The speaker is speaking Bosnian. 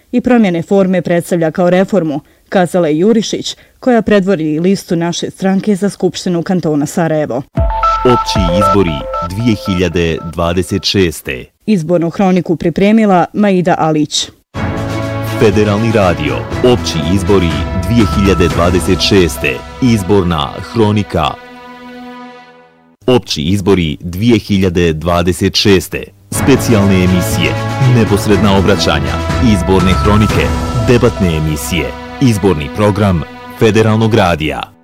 i promjene forme predstavlja kao reformu, kazala je Jurišić, koja predvodi listu naše stranke za Skupštinu kantona Sarajevo. Opći izbori 2026. Izbornu hroniku pripremila Maida Alić. Federalni radio. Opći izbori 2026. Izborna hronika. Opći izbori 2026. Specijalne emisije, neposredna obraćanja, izborne hronike, debatne emisije, izborni program Federalnog radija.